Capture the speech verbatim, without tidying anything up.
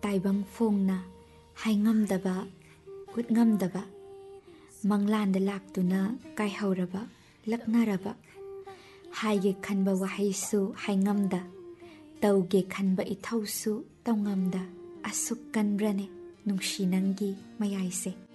Taibang phongna hai ngamdaba ut ngamdaba manglanda laktuna kai hauraba laknaraba haige khanba wahaisu hai ngamda tauge khanba ithausu taungamda asuk kanbrane nungshi nangi mayaise